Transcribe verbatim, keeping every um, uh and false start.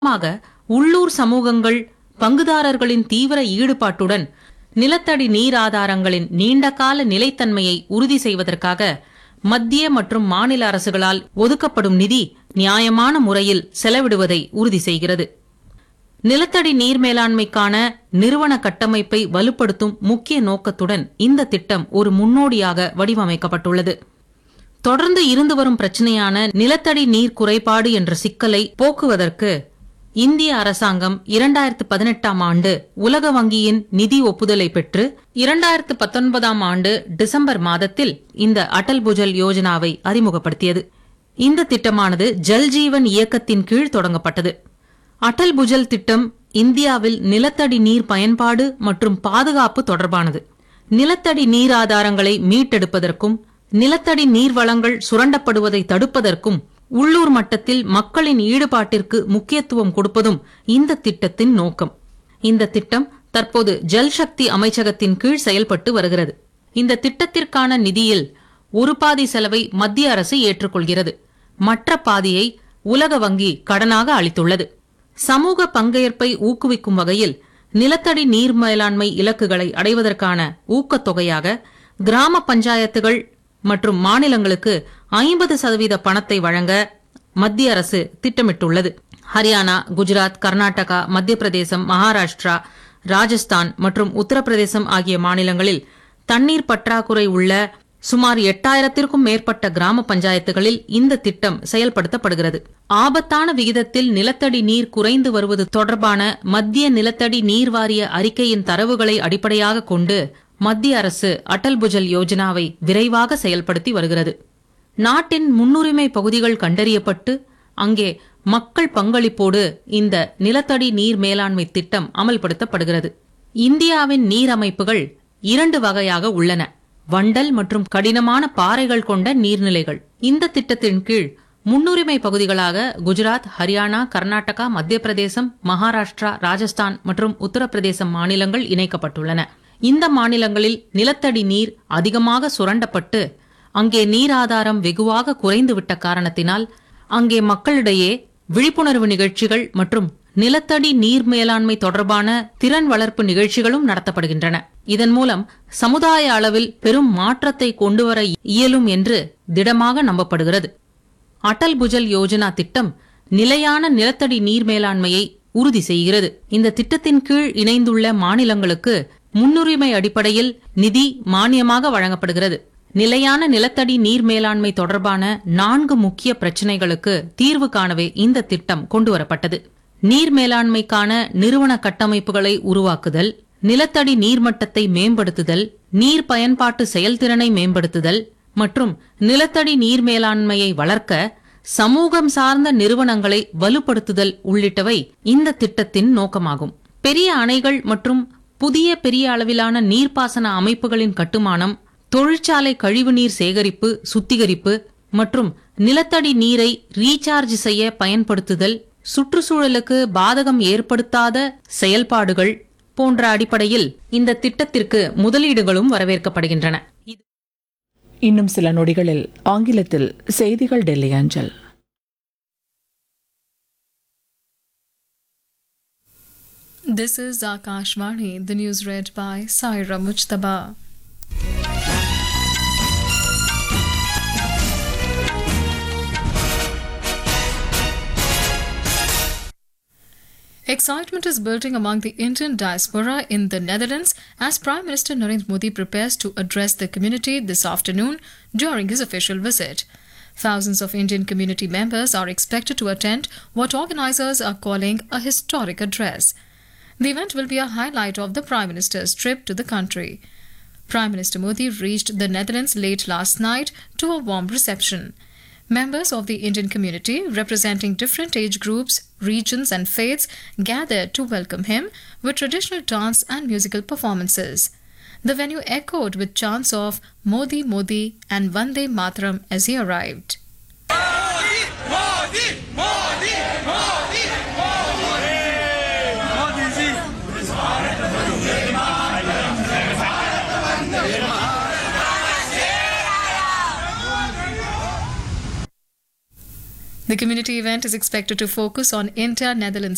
உள்ளூர் சமூகங்கள் பங்குதாரர்களின் தீவிர ஈடுபாட்டுடன் நிலத்தடி நீர் ஆதாரங்களின் நீண்டகால நிலைத்தன்மையை உறுதி செய்வதற்காக மத்திய மற்றும் மாநில அரசுகளால் ஒதுக்கப்படும் நிதி நியாயமான முறையில் செலவிடுவதை உறுதி செய்கிறது. நிலத்தடி நீர் மேலாண்மைக்கான நிறுவன கட்டமைப்பை வலுப்படுத்தும் முக்கிய நோக்கத்துடன் இந்த திட்டம் ஒரு முன்னோடியாக வடிவமைக்கப்பட்டுள்ளது. தொடர்ந்து இருந்து வரும் பிரச்சினையான நிலத்தடி நீர் குறைபாடு என்ற சிக்கலை போக்குவதற்கு இந்திய அரசாங்கம் இரண்டாயிரத்து பதினெட்டாம் ஆண்டு உலக வங்கியின் நிதி ஒப்புதலை பெற்று இரண்டாயிரத்து பத்தொன்பதாம் ஆண்டு டிசம்பர் மாதத்தில் இந்த அடல் புஜல் யோஜனாவை அறிமுகப்படுத்தியது. இந்த திட்டமானது ஜல்ஜீவன் இயக்கத்தின் கீழ் தொடங்கப்பட்டது. அடல் புஜல் திட்டம் இந்தியாவில் நிலத்தடி நீர் பயன்பாடு மற்றும் பாதுகாப்பு தொடர்பானது. நிலத்தடி நீர் ஆதாரங்களை மீட்டெடுப்பதற்கும் நிலத்தடி நீர் வளங்கள் சுரண்டப்படுவதை தடுப்பதற்கும் உள்ளூர் மட்டத்தில் மக்களின் ஈடுபாட்டிற்கு முக்கியத்துவம் கொடுப்பதும் இந்த திட்டத்தின் நோக்கம். இந்த திட்டம் தற்போது ஜல்சக்தி அமைச்சகத்தின் கீழ் செயல்பட்டு வருகிறது. இந்த திட்டத்திற்கான நிதியில் ஒரு பாதி செலவை மத்திய அரசு ஏற்றுக்கொள்கிறது. மற்ற பாதியை உலக வங்கி கடனாக அளித்துள்ளது. சமூக பங்கேற்பை ஊக்குவிக்கும் வகையில் நிலத்தடி நீர் மேலாண்மை இலக்குகளை அடைவதற்கான ஊக்கத்தொகையாக கிராம பஞ்சாயத்துகள் மற்றும் மாநிலங்களுக்கு ஐம்பது சதவீத பணத்தை வழங்க மத்திய அரசு திட்டமிட்டுள்ளது. ஹரியானா, குஜராத், கர்நாடகா, மத்திய பிரதேசம், மகாராஷ்டிரா, ராஜஸ்தான் மற்றும் உத்தரப்பிரதேசம் ஆகிய மாநிலங்களில் தண்ணீர் பற்றாக்குறை உள்ள சுமார் எட்டாயிரத்திற்கும் மேற்பட்ட கிராம பஞ்சாயத்துகளில் இந்த திட்டம் செயல்படுத்தப்படுகிறது. ஆபத்தான விகிதத்தில் நிலத்தடி நீர் குறைந்து வருவது தொடர்பான மத்திய நிலத்தடி நீர் வாரிய அறிக்கையின் தரவுகளை அடிப்படையாக கொண்டு மத்திய அரசு அடல் புஜல் யோஜனாவை விரைவாக செயல்படுத்தி வருகிறது. நாட்டின் முன்னுரிமை பகுதிகள் கண்டறியப்பட்டு அங்கே மக்கள் பங்களிப்போடு இந்த நிலத்தடி நீர் மேலாண்மை திட்டம் அமல்படுத்தப்படுகிறது. இந்தியாவின் நீர் அமைப்புகள் இரண்டு வகையாக உள்ளன: வண்டல் மற்றும் கடினமான பாறைகள் கொண்ட நீர்நிலைகள். இந்த திட்டத்தின் கீழ் முன்னுரிமை பகுதிகளாக குஜராத், ஹரியானா, கர்நாடகா, மத்திய பிரதேசம், மகாராஷ்டிரா, ராஜஸ்தான் மற்றும் உத்தரப்பிரதேசம் மாநிலங்கள் இணைக்கப்பட்டுள்ளன. இந்த மாநிலங்களில் நிலத்தடி நீர் அதிகமாக சுரண்டப்பட்டு அங்கே நீர் ஆதாரம் வெகுவாக குறைந்துவிட்ட காரணத்தினால் அங்கே மக்களிடையே விழிப்புணர்வு நிகழ்ச்சிகள் மற்றும் நிலத்தடி நீர் மேலாண்மை தொடர்பான திறன் வளர்ப்பு நிகழ்ச்சிகளும் நடத்தப்படுகின்றன. இதன் மூலம் சமுதாய அளவில் பெரும் மாற்றத்தை கொண்டுவர இயலும் என்று திடமாக நம்பப்படுகிறது. அடல் புஜல் யோஜனா திட்டம் நிலையான நிலத்தடி நீர் மேலாண்மையை உறுதி செய்கிறது. இந்த திட்டத்தின் கீழ் இணைந்துள்ள மாநிலங்களுக்கு முன்னுரிமை அடிப்படையில் நிதி மானியமாக வழங்கப்படுகிறது. நிலையான நிலத்தடி நீர் மேலாண்மை தொடர்பான நான்கு முக்கிய பிரச்சினைகளுக்கு தீர்வு காணவே இந்த திட்டம் கொண்டுவரப்பட்டது. நீர் மேலாண்மைக்கான நிறுவன கட்டமைப்புகளை உருவாக்குதல், நிலத்தடி நீர்மட்டத்தை மேம்படுத்துதல், நீர் பயன்பாட்டு செயல்திறனை மேம்படுத்துதல் மற்றும் நிலத்தடி நீர் மேலாண்மையை வளர்க்க சமூகம் சார்ந்த நிறுவனங்களை வலுப்படுத்துதல் உள்ளிட்டவை இந்த திட்டத்தின் நோக்கமாகும். பெரிய அணைகள் மற்றும் புதிய பெரிய அளவிலான நீர்ப்பாசன அமைப்புகளின் கட்டுமானம், தொழிற்சாலை கழிவுநீர் சேகரிப்பு, சுத்திகரிப்பு மற்றும் நிலத்தடி நீரை ரீசார்ஜ் செய்ய பயன்படுத்துதல், சுற்றுச்சூழலுக்கு பாதகம் ஏற்படுத்தாத செயல்பாடுகள் போன்ற அடிப்படையில் இந்த திட்டத்திற்கு முதலீடுகளும் வரவேற்கப்படுகின்றன. இன்னும் சில நொடிகளில் ஆங்கிலத்தில் செய்திகள் டெல்லி அஞ்சல். This is Akashvani, the news read by Saira Mujtaba. Excitement is building among the Indian diaspora in the Netherlands as Prime Minister Narendra Modi prepares to address the community this afternoon during his official visit. Thousands of Indian community members are expected to attend what organizers are calling a historic address. The event will be a highlight of the Prime Minister's trip to the country. Prime Minister Modi reached the Netherlands late last night to a warm reception. Members of the Indian community, representing different age groups, regions and faiths, gathered to welcome him with traditional dance and musical performances. The venue echoed with chants of Modi, Modi and Vande Mataram as he arrived. Modi, Modi, Modi, Modi, Modi. The community event is expected to focus on India-Netherlands